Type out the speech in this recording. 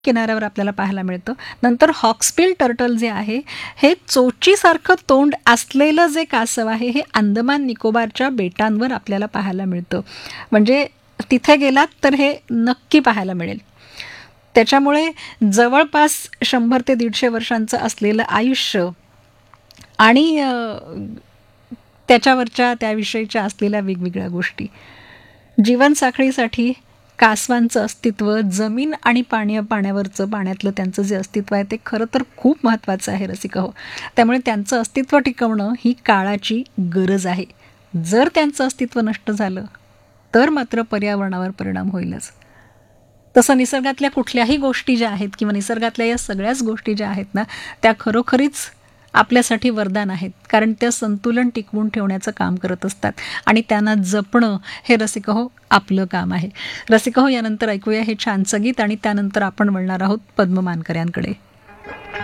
किनाऱ्यावर आपल्याला पाहायला मिळतं. नंतर हॉक्सबिल टर्टल जे आहे हे चोचीसारखं तोंड असलेलं जे कासव आहे हे अंदमान निकोबारच्या बेटांवर आपल्याला पाहायला मिळतं. म्हणजे तिथे गेलात तर हे नक्की पाहायला मिळेल. त्याच्यामुळे जवळपास 100 ते 150 वर्षांचं असलेलं आयुष्य आणि त्याच्यावरच्या त्याविषयीच्या असलेल्या वेगवेगळ्या गोष्टी, जीवनसाखळीसाठी कासवांचं अस्तित्व, जमीन आणि पाण्यावरचं पाण्यातलं त्यांचं जे अस्तित्व आहे ते खरं तर खूप महत्त्वाचं आहे रसिका हो. त्यामुळे त्यांचं अस्तित्व टिकवणं ही काळाची गरज आहे. जर त्यांचं अस्तित्व नष्ट झालं तर मात्र पर्यावरणावर परिणाम होईलच. तसं निसर्गातल्या कुठल्याही गोष्टी ज्या आहेत किंवा निसर्गातल्या या सगळ्याच गोष्टी ज्या आहेत ना त्या खरोखरीच आपल्यासाठी वरदान आहेत. कारण त्या संतुलन टिकवून ठेवण्याचं काम करत असतात आणि त्यांना जपणं हे रसिका हो आपलं काम आहे. रसिका हो, यानंतर ऐकूया हे छानसं गीत आणि त्यानंतर आपण वळणार आहोत पद्म मानकऱ्यांकडे.